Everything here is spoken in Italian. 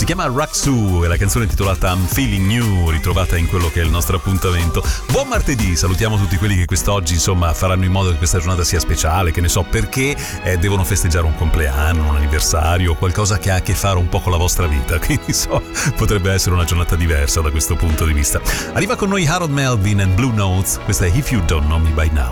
chiama Raksu e la canzone è intitolata I'm Feeling New, ritrovata in quello che è il nostro appuntamento. Buon martedì, salutiamo tutti quelli che quest'oggi insomma faranno in modo che questa giornata sia speciale, che ne so perché devono festeggiare un compleanno, un anniversario, qualcosa che ha a che fare un po' con la vostra vita, quindi potrebbe essere una giornata diversa da questo punto di vista. Arriva con noi Harold Melvin and Blue Notes, questa è If You Don't Know Me By Now.